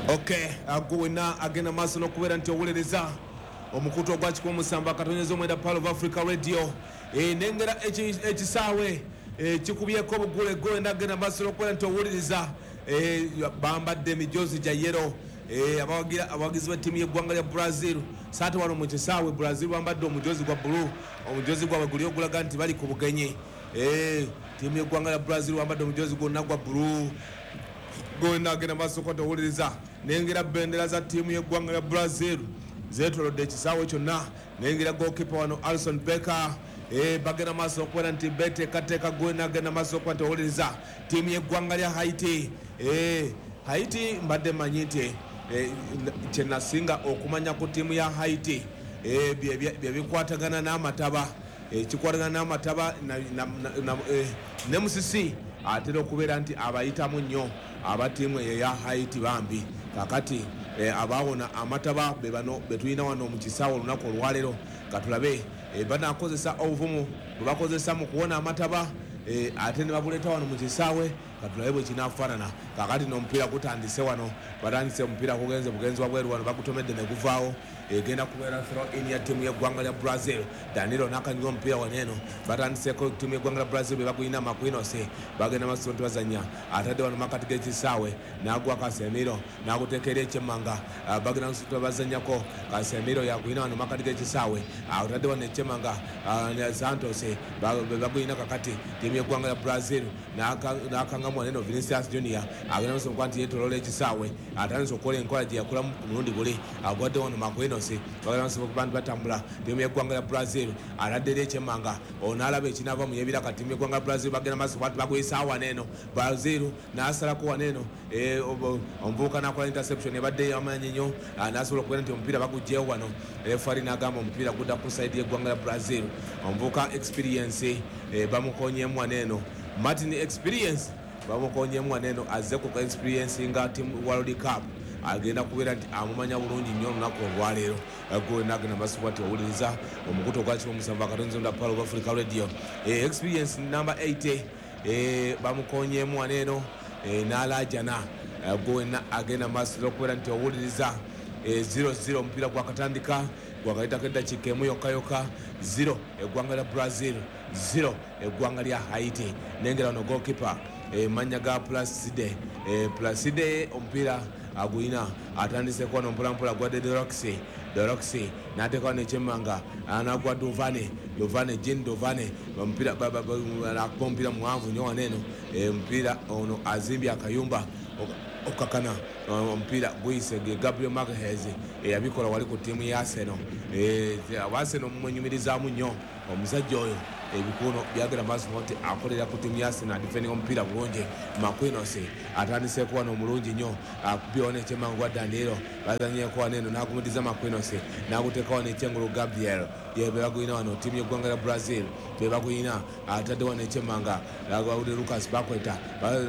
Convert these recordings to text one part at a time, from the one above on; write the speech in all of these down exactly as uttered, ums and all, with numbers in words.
Okay, agwina agenda maso no kubera nti owuliriza omukutu ogwa kikumu musamba katonyeza omwenda Pearl of Africa Radio e nengera ekisaawe e kikubyeko obugule go ndagenda maso no kubera nti owuliriza e bambadde emijozi gya yero e abawagira abawagizi ba timu y'eggwanga lya Brazil saate wano mu kisaawe Brazil bambadde omujozi gwa blue omujozi gwa guli ogulaga nti bali ku bugenyi e timu y'eggwanga lya Brazil bambadde omujozi gwonna gwa blue go ndagenda maso ko owuliriza nengera bendera za timu y'eggwanga lya Brazil zetolodde ekisaawe kyonna nengera goalkeeper wano Alisson Becker e bagenda maso okuwera nti beteekateeka gwena agenda maso okuba nti owuliriza timu y'eggwanga lya Haiti e Haiti mbadde manyi nti e, kyenasinga okumanya ku timu ya Haiti e, bye bikwatagana n'amataba e, kikwatagana n'amataba na, na, na, na, e, ne musisi atera okubeera nti abayitamu nnyo aba timu ya Haiti bambi kakati e, abawona amataba be bano betulina wano mu kisaawe olunaku olwaleero katulabe e, banakozesa obuvumu bwe bakozesa mu kuwona amataba e, ate ne babuleeta wano mu kisaawe katulabe bwe kinaafaanana kakati n'omupiira gutandise wano batandise omupiira kugenze bugenzi wabweru wano bagutomedde ne guvaawo egenda kubeera throw in ya timu y'eggwanga lya Brazil Danilo nakanywa omupiira waneeno batandiseko timu y'eggwanga lya Brazil be bagulina makwinose bagenda maso nti bazanya atadde wano makati g'ekisaawe n'agwa Casemiro n'aguteekera ekyemmanga bagenda maso bazanyako Casemiro yagulina wano makati g'ekisaawe atadde wano ekyemmanga Santos be bagulina kakati timu y'eggwanga lya Brazil n'akangamu waneeno Vinicius Junior agenda maso okuba nti yeetoloola ekisaawe atandise okukola enkola gye yakolamu ku mulundi guli agwadde wano makwino bagalansoko kubandi batambula timu y'eggwanga lya Brazil aladdera ekyemmanga onaalaba ekinaava mu yebiraka timu y'eggwanga lya Brazil bagenda maaso bati bagwesaa waneeno Brazil n'asalako waneeno omuvubuka n'akola interception ebadde yamanyi nnyo n'asobola okubeera nti omupiira bagugjeewo wano refari n'agamba omupiira gudda ku saidi y'eggwanga lya Brazil omuvubuka experience bamukonyemu waneeno Martin experience bamukonyemu waneeno azze ku experience nga team World Cup agenda kubeera nti amumanya bulungi nnyo olunaku olwaleero gwe nagenda masubwa nti owuliriza omukutu ogwakiro omusanvu akatonzi nda Pearl of Africa Radio e, experience number eight e, bamukonyemu waneeno e, n'alajana gwe na agenda maso okubeera nti owuliriza e, zero zero omupiira gwakatandika gwakayitako eddakiika emu yokka yokka zero eggwanga lya Brazil zero eggwanga lya Haiti nengera wano goalkeeper e, manya ga Placide e, Placide omupiira agwina atandiseko wano mpolampola gwadde Doroxy Doroxy n'ateeka wano ekyemmanga anagwa Dovane Dovane Jean Dovane omupiira akuba omupiira muwanvu nnyo waneeno omupiira ono azimbye akayumba okakana omupiira guyise ge Gabriel Magalhaes eyabikola wali ku tiimu ya Arsenal Arsenal mumwenyumirizaamu nnyo omusajja oyo ebikuno byagera maaso nti akolera ku tiimu ya Arsenal defending omupiira bulungi Maquinos atandiseko wano omulungi nnyo akubyona ekyemmanga gwa Danilo bazanyeko waneeno n'agumudiza Maquinos n'aguteeka wano ekyengulu Gabriel yebe bagulina wano tiimu y'eggwanga lya Brazil be bagulina atadde wano ekyemmanga agwawude Lucas Paqueta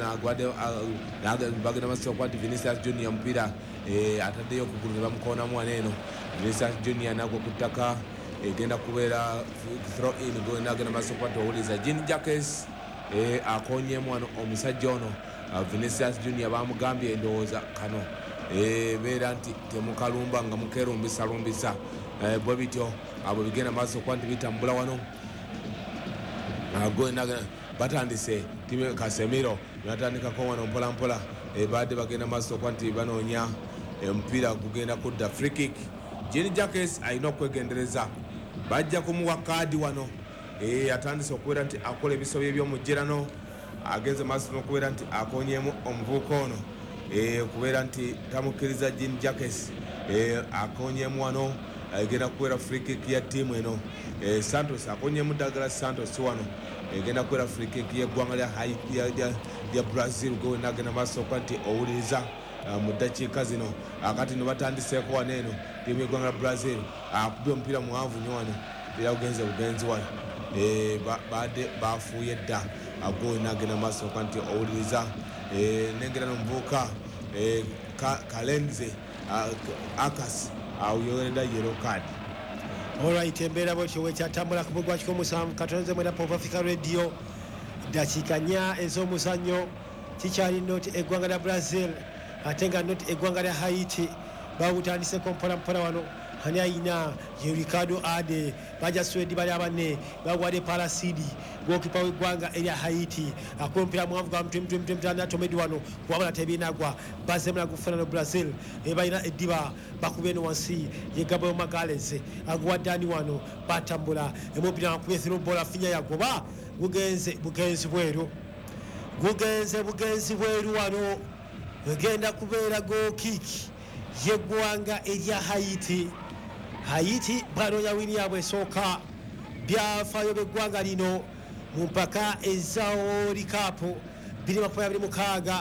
bagenda maaso okuba nti Vinicius Junior omupiira ataddeyo okugulu ne bamukoonamu waneeno Vinicius Junior nagwo ku ttaka egenda kubeera throw in go nagenda maaso okuba nti owuliriza Jean Jacques e, akonyemu wano omusajja ono Vinicius Junior bamugambye endowooza kano ebeera nti temukalumba nga mukerumbisa lumbisa e, bwe bityo abo bigenda maaso okuba nti bitambula wano go batandise timu Casemiro natandikako wano mpolampola e, badde bagenda maaso okuba nti banoonya omupiira gugenda kudda free kick Jean Jacques alina okwegendereza bajja kumuwa kaadi wano e, atandise okubeera nti akola ebisobyo ebyomujjerano agenze maaso n'okubeera nti akonyemu omuvubuka ono e, okubeera nti tamukkiriza Jean Jacques e, akonyemu wano egenda kubeera free kick ya tiimu eno e, Santos akonyemu ddagala Santos wano egenda kubeera free kick y'eggwanga lya lya Brazil gwe nagenda maaso okuba nti owuliriza mu ddakiika zino akati no batandiseko waneeno tiimu y'eggwanga lya Brazil akubye omupiira muwanvu nnyo wano era bugenze bugenzi wano badde bafuuye dda agwe nagenda maaso okuba nti owuliriza nengera n'omuvubuka Kalenze Akas awuyogerera yellow card. Alright, embeera bwekyo wekyatambula ku bugwa kiko musanvu katonze mwenda Pearl of Africa Radio dakiika nnya ez'omuzannyo kikyali noti eggwanga lya Brazil ate nga not eggwanga lya Haiti bawutandiseko mpola mpola wano hani ayina ye Ricardo Ade baja Swedi bali abanne bagwade Parasidi gokipa w'eggwanga erya Haiti akompera mwavu ga mtu mtu mtu mtana tomedi wano kwabala tebinagwa bazemla kufana no Brazil ebayina ediba bakubeno wansi ye Gabriel Magalhaes agwadani wano batambula emopira kwethero bola finya yagoba bugenze bugenzi bweru bugenze bugenzi bweru wano egenda kubeera go kick yeggwanga erya Haiti Haiti bano ya wini yabwe soka byafayo beggwanga lino mu mpaka ezao likapo biri mapoya biri mukaga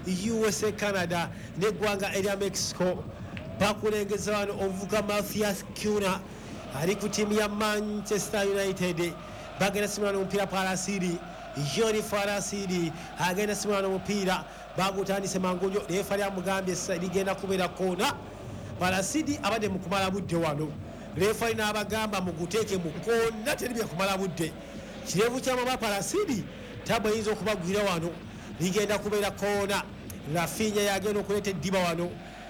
U S A Canada neggwanga erya Mexico bakulengeza wano ovuga Matthias Cunha ali ku timu ya Manchester United bagenda simulana omupiira Parasidi Johnny Parasidi agenda simulana omupiira bagutandise mangunyo lefa lya mugambye ligenda kubeera kona Parasidi abadde mu kumala budde wano lefa ina abagamba muguteeke mu kona teri bya kumala budde kirevu kya mama Parasidi tabwe yinzo okubagwira wano ligenda kubeera kona Rafinha yagenda okuleta eddiba wano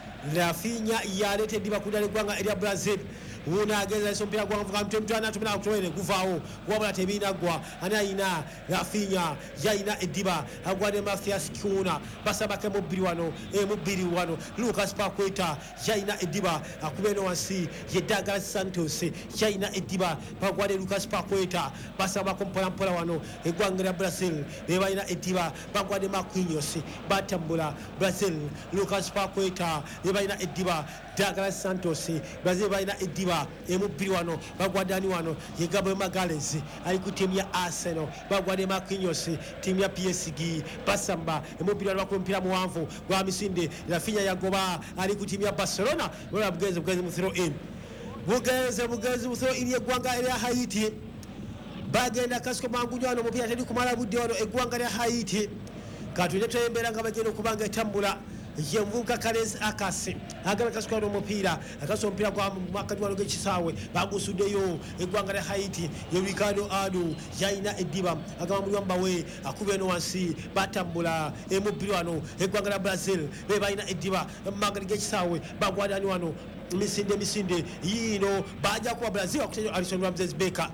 Rafinha yaleta eddiba kudala eggwanga erya Brazil una ageza isompira kwa mvuka mtu mtu anatumina kutowele kuvao wabula tebina gwa anayina Rafinha yaina ediba agwade Matthias Cunha basabake mubiri wano e mubiri wano Lucas Paqueta yaina ediba akubeno wansi ye Douglas Santos yaina ediba bagwade Lucas Paqueta basabako mpola mpola wano egwangera Brazil bebayina ediba bagwade Marquinhos batambula Brazil Lucas Paqueta bebayina ediba Douglas Santos Brazil bayina ediba emubiri wano bagwadani wano ye Gabriel Magalhaes ali ku timu ya Arsenal bagwade Marquinhos timu ya P S G basamba emubiri wano bakumpira muwanvu gwa misinde Rafinha yagoba ali ku timu ya Barcelona wala bugeze bugeze mu throw in bugeze bugeze mu throw in yeggwanga erya Haiti bagenda kasiko mangunyo wano mupira tedi kumala budde wano eggwanga lya Haiti katulete tuyembera nga bagenda okubanga etambula yemvuka Kales Akasi agaba kasiko no mupira akaso mpira kwa makati wano gechisawe bagusudeyo eggwanga lya Haiti ye Ricardo Adu yaina ediba agaba mulwamba we akube no wansi batambula emubiri wano eggwanga lya Brazil be baina ediba magati gechisawe bagwadani wano misinde misinde yino baja kwa Brazil akutenyo Alisson Ramses Becker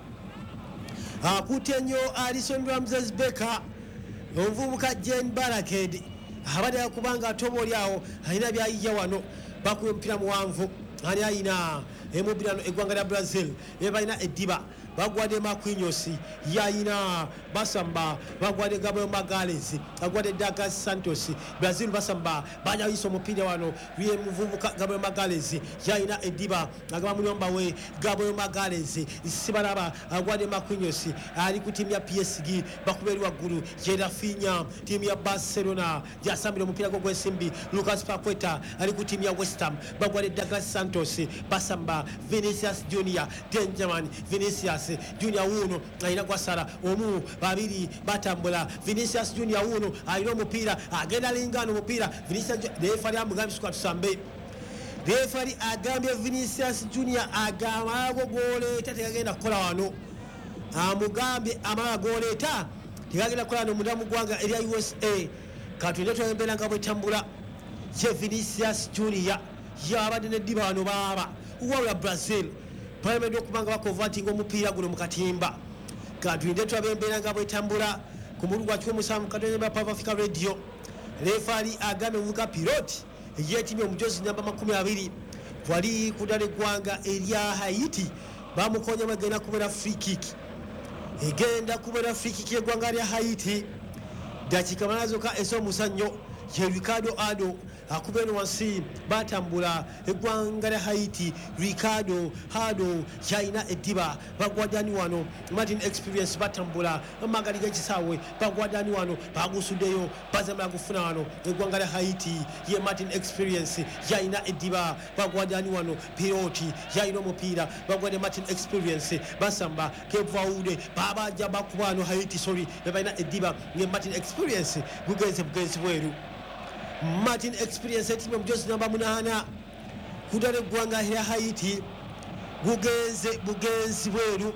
akutenyo Alisson Ramses Becker ovubuka Jane Baraked abadde kubanga atobo lyawo alina byayija wano bakuye mpira muwanvu ani ayina emubirano eggwanga lya Brazil ebalina ediba bagwade Marquinhos yayina basamba bagwade Gabriel Magalhaes bagwade Douglas Santos Brazil basamba banya yiso mupira wano biye muvubuka Gabriel Magalhaes yayina ediba agaba munyomba we Gabriel Magalhaes sibalaba agwade Marquinhos ali ku timu ya P S G bakuberi waguru Rafinha timu ya Barcelona yasambira mupira gwo gwesimbi Lucas Paqueta ali ku timu ya West Ham bagwade Douglas Santos basamba Vinicius Junior Denjaman Vinicius Junior uno aina kwa sara omu babiri batambula Vinicius Junior uno aina mupira agenda lingano mupira Vinicius refari amugambi squad sambe refari agambye Vinicius Junior agama gole tate agenda kola wano amugambye amala gole ta tigagenda kola no mudamu gwanga eri U S A katulete tuyembera ngabo tambula je Vinicius Junior yabadde ne diba wano baba uwa Brazil Parliament okubanga bakonverting omupiira guno mukatimba katulinde twabembera nga bwetambula ku mulu gwa kikomo musanvu katonye ba Power Africa Radio refari agame muka pilot yetimye omujozi namba makumi abiri wali kudale gwanga erya Haiti bamukonya magena kubera free kick egenda kubera free kick yegwanga lya Haiti dakika manazo ka eso musanyo ye Ricardo Ado akubeno wansi batambula eggwanga lya Haiti Ricardo Ado China ediba bagwadani wano Martin Experience batambula magari gechisawe bagwadani wano bagusudeyo bazamla kufuna wano eggwanga lya Haiti ye Martin Experience China ediba bagwadani wano piloti yaino mupira bagwade Martin Experience basamba kevaude baba jaba kubano Haiti sorry bebaina ediba ye Martin Experience bugenze bugenze bweru Martin Experience team of just number munana kudale gwanga ya Haiti bugenze bugenzi bweru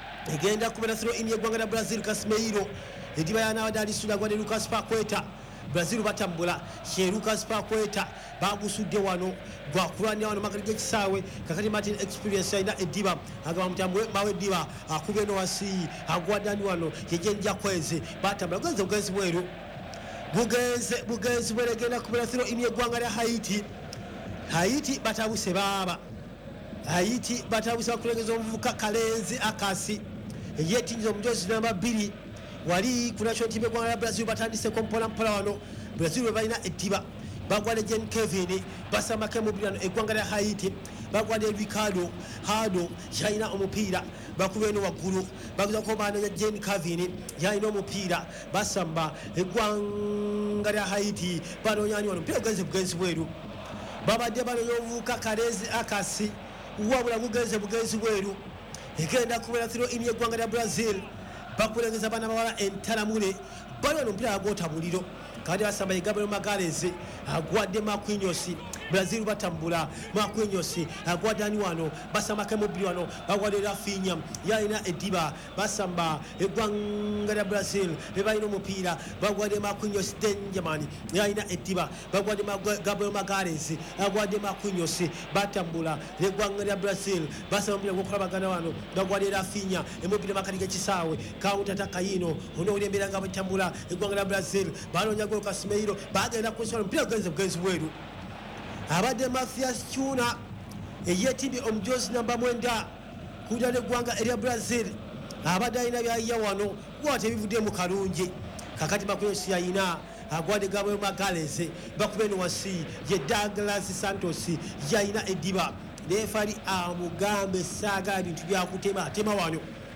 egenda kubera throw in yegwanga na Brazil Casemiro ediba yana wadali suda gwade Lucas Paqueta Brazil batambula Lucas Paqueta bagusudde wano gwakulanya wano makati gekisaawe kakati Martin experience ina ediba agaba mutambwe mawe ediba akubye no wasi agwadani wano yejenja kweze batambula gwenze gwenze bweru bugenze bugenze bweregenda kubera thiro imye gwanga lya Haiti Haiti batabuse baba Haiti batabuse bakulengeza omuvuka Kalenzi Akasi yetinzo mjozi namba mbili wali kuna shoti megwanga lya Brazil batandise kompola mpola wano Brazil balina ediba bagwade Jen Kevin basama kemubirano egwanga lya Haiti bagwade Ricardo Hado yaina omupira bakubeno waguru baguza ko bana Jen Kevin yaina omupira basamba egwanga lya Haiti bano nyani wano pia ugenze bugenzi bweru babadde bano yovuka Kalenzi Akasi wabula bugenze bugenzi bweru egenda kubera thiro imye egwanga lya Brazil bakulengeza bana bawala entalamule bano ompira agota buliro kandi basamba Gabriel Magalhaes agwadde Marquinhos Brazil batambula Marquinhos agwadde ani wano basamba kemubiri wano bagwadde Rafinha yaina ediba basamba egwanga lya Brazil bebalina omupira bagwadde Marquinhos Denjamani yaina ediba bagwadde Gabriel Magalhaes agwadde Marquinhos batambula egwanga lya Brazil basamba omupira gwokulabagana wano bagwadde Rafinha emubiri makati gekisaawe counter takayino ono olembera nga batambula egwanga lya Brazil balonya gol Casemiro bagenda kusala mpira genze genze bweru abadde Mathias Cunha eyetimbi omjozi namba mwenda kudane gwanga area Brazil abadde alina byaya wano wate bivudde mu kalungi kakati Marquinhos yayina agwade Gabriel Magalhaes bakubeno wasi ye Douglas Santos yayina ediba refari amugambe saga bintu byakutema atema wano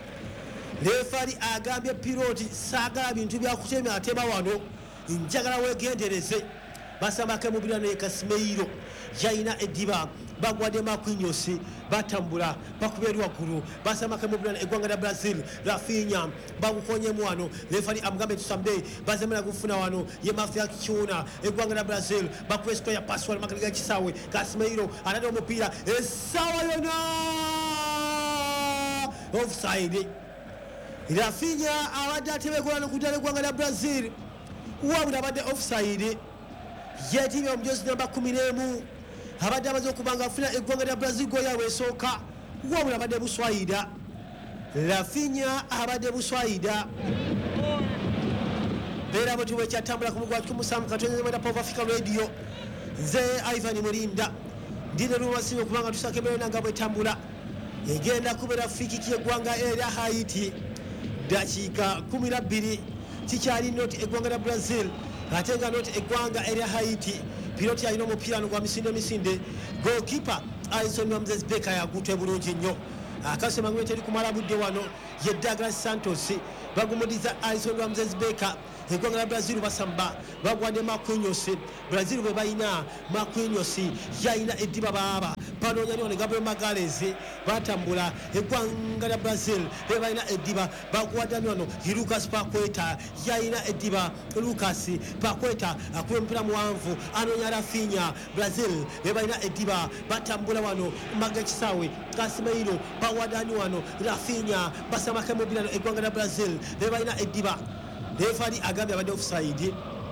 refari agambye piloti saga bintu byakutema atema wano njagala wegendereze basamba kemubira ne Casemiro yaina ediba bagwade Marquinhos batambula bakuberwa guru basamba kemubira egwanga lya Brazil Rafinha bagukonye mwano refari amugambe tusambe bazemera gufuna wano ye Mathias Cunha egwanga lya Brazil bakwesito ya password makaliga kisawe Casemiro anade omupira esawa yona offside Rafinha abadde atebekola kudale gwanga lya Brazil wabula abadde offside yetimye omujozi namba kumi n'emu abadde amaze okubanga afuna eggwanga lya Brazil go yawe esooka wabula abadde buswayida Rafinha abadde buswayida beera bwe tuwe kyatambula ku mugwa kumusamu katonze mwenda Pop Africa Radio nze Ivan Mulinda ndine luwasibe okubanga tusaka embeera nanga bwetambula egenda kubeera free ky'eggwanga erya Haiti dakiika kumi na bbiri kikyali noti eggwanga lya Brazil ate nga noti eggwanga erya Haiti piloti alina omupira no gwa misinde misinde goalkeeper Alisson Ramses Becker yagutwe bulungi nnyo akasema ngwe teri kumala budde wano ye Douglas Santos bagumudiza Alisson Ramses Becker eggwanga lya Brazil basamba bagwadde Marquinhos Brazil bwe bayina Marquinhos yayina ediba baba panonya ne Gabriel Magalhaes batambula eggwanga lya Brazil bwe bayina ediba bagwadde wano Lucas Paqueta yayina ediba Lucas Paqueta akuwe mpira muwanvu anonya Rafinha Brazil bwe bayina ediba batambula wano magakisawe Casemiro bawadani wano Rafinha basama kemubira eggwanga lya Brazil bwe bayina ediba refari agambye abadde offside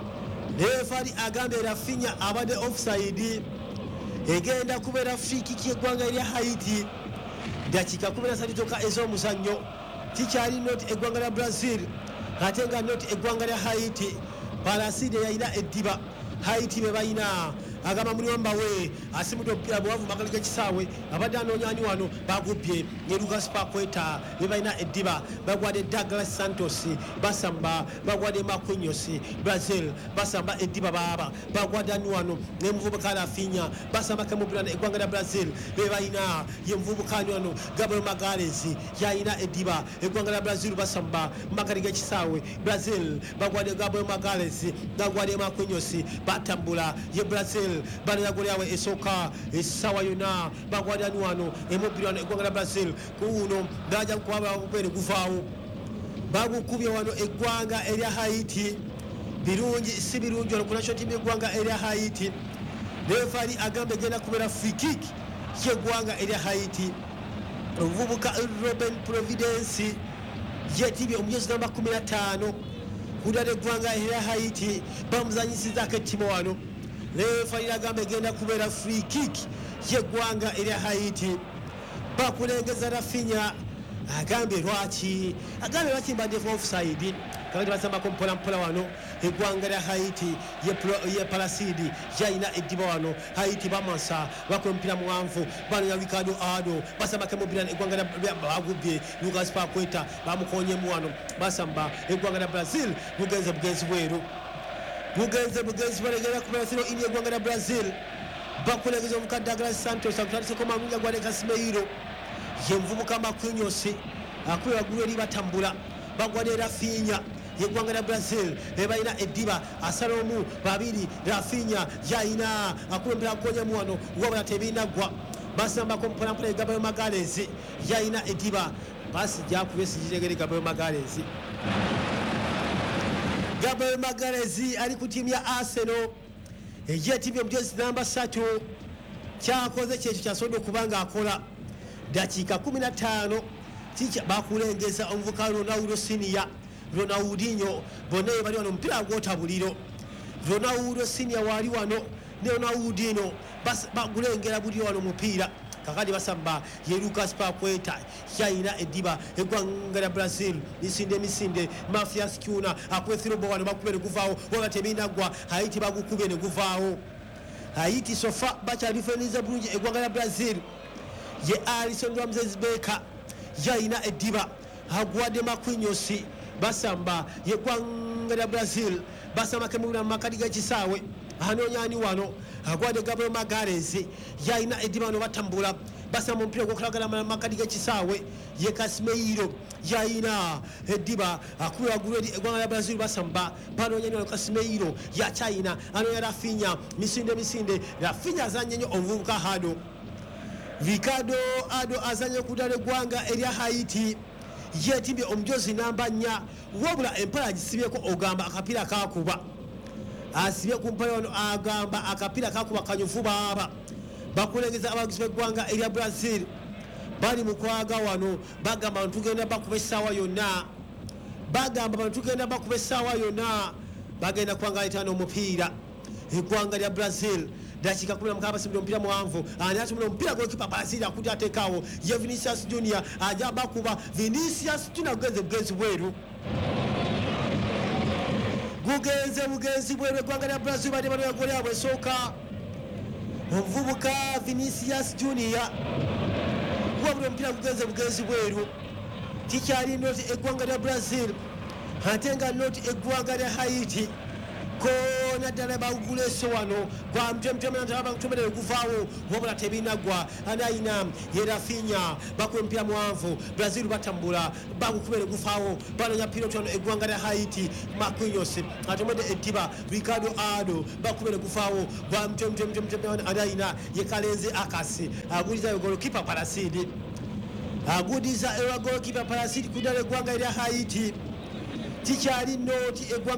refari agambye Rafinha abadde offside egenda kubeera free kick y'eggwanga erya Haiti dakiika kumi na ssatu zokka ez'omuzannyo kikyali noti eggwanga lya Brazil ate nga noti eggwanga lya Haiti Palaside yayina eddiba Haiti be bayina agamba muliwamba we asimudde omupira muwavu makali gekisaawe abadde anoonyaani wano bagubye ne Lucas Paqueta be balina eddiba bagwadde Douglas Santos basamba bagwadde Marquinhos Brazil basamba eddiba baaba bagwadde ani wano ne muvubuka Rafinha basamba kemupira eggwanga lya Brazil be balina ye muvubuka ani wano Gabriel Magalhaes yayina eddiba eggwanga lya Brazil basamba makali gekisaawe Brazil bagwadde Gabriel Magalhaes bagwadde Marquinhos batambula ye Brazil bana yagolyawe esoka esawa yona bagwadani wano emupira eggwanga lya Brazil kuuno gaja kwaba kubere guvaawo bagukubye wano eggwanga erya Haiti birungi si birungi wano kunasho timu eggwanga erya Haiti refari agambe genda kubera free kick y'eggwanga erya Haiti omuvubuka Robin Providence yetibye omuyezi namba kumi na ttaano kudala eggwanga erya Haiti bamuzanyisizako ettima wano leefa liragamba egenda kubeera free kick yeggwanga erya Haiti bakulengeza Rafinha agambye lwaki agambye lwaki mbadde offside kakati basambako mpola mpola wano eggwanga lya Haiti ye Palasidi yalina eddiba wano Haiti bamasa bakwe mpira muwanvu banonya Ricardo Ado basambako mubira eggwanga bagubye Lucas Paqueta bamukonyemu wano basamba eggwanga lya Brazil bugenze bugenzi bweru bugenze bugenzi balegera ku Brazil indi eggwanga lya Brazil bakulengeza omukadde Douglas Santos akutandiseko Mangunja gwa Casemiro ye mvubuka Marquinhos akuba gulu eri batambula bagwadde Rafinha yeggwanga lya Brazil ebalina eddiba asalomu babiri Rafinha yalina akuba akonyemu wano wabula tebinagwa basambako mpolampola Gabriel Magalhaes yalina eddiba basi jakubye sikiregere Gabriel Magalhaes Gabriel Magalhaes ali ku tiimu ya Arsenal eyetimbye omujezi namba satu kyakoze kyekyo kyasobodde okubanga akola dakiika kumi na ttaano bakulengeza omuvuka Ronaldo Senior Ronaldinho bonna bali wano omupiira gw'otabuliro Ronaldo Senior wali wano ne Ronaldinho bagulengera buli wano omupiira kakati basamba ye Lucas Paqueta yalina eddiba eggwanga lya Brazil misinde misinde Mafias Cunha akwethira obbo wano bakubye ne guvaawo wabula tebinagwa Haiti bagukubye ne guvaawo Haiti sofa bakyalifeeniza bulungi eggwanga lya Brazil ye Alisson Ramsey Becker yalina eddiba agwadde Marquinhos basamba yeggwanga lya Brazil basamba kemubira mu makati g'ekisaawe anoonyani wano agwadde Gabriel Magalhaes yalina eddiba wano batambula basamba omupiira gw'okulagala mu makati g'ekisaawe ye Casemiro yalina eddiba akubira waggulu eri eggwanga lya Brazil basamba banoonyani wano Casemiro yakyalina anoonya Rafinha misinde misinde Rafinha azanye nnyo omuvubuka Ado Ricardo Ado azanye kudala eggwanga erya Haiti yetimbye omujozi namba nnya wabula empala agisibyeko ogamba akapiira kakuba asibye ku mpala wano agamba akapiira kakuba kanyufu baaba bakulengeza abaguzi b'eggwanga erya Brazil bali mu kwaga wano bagamba bano tugenda bakuba essaawa yonna bagamba bano tugenda bakuba essaawa yonna bagenda kwanga etaano omupiira eggwanga lya Brazil dakiika kumi na mukaaga basimbye omupiira muwanvu ani atumula omupiira gwekipa Palasidi akudde ateekaawo ye Vinicius Junior ajja bakuba Vinicius Junior gugenze bugenzi bweru gugenze bugenzi bweru eggwanga lya Brazil badde banoya gooli yabwe esooka omuvubuka Vinicius Junior wabula omupiira gugenze bugenzi bweru tikyali noti eggwanga lya Brazil ate nga noti eggwanga lya Haiti kona ddala bawuguleso wano gwa mtemtemanabakutomerere guvaawo wabula tebinagwa anayina ye Rafinha bakuba omupiira muwanvu Brazil batambula bagukubere guvaawo banonya piloti wano eggwanga lya Haiti Marquinhos atomedde eddiba Ricardo Ado bakubere guvaawo gwa mtemtemtemtemana anayina ye Kalenzi Akasi aguliza golokipa Palasidi agudiza ewa golokipa Palasidi kudala eggwanga erya Haiti tikyali noti eggwanga